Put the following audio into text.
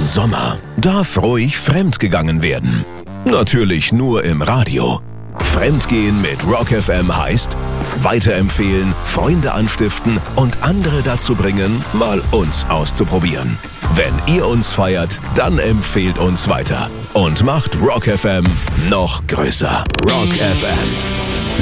Im Sommer darf ruhig fremdgegangen werden. Natürlich nur im Radio. Fremdgehen mit Rock FM heißt weiterempfehlen, Freunde anstiften und andere dazu bringen, mal uns auszuprobieren. Wenn ihr uns feiert, dann empfehlt uns weiter und macht Rock FM noch größer. Rock FM.